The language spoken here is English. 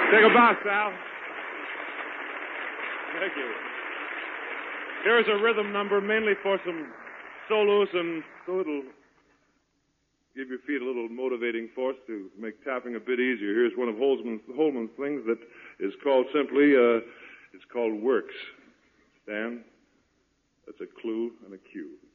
Take a bow, Sal. Thank you. Here's a rhythm number mainly for some solos, and so it'll give your feet a little motivating force to make tapping a bit easier. Here's one of Holman's things that is called simply, it's called Works. Dan, that's a clue and a cue.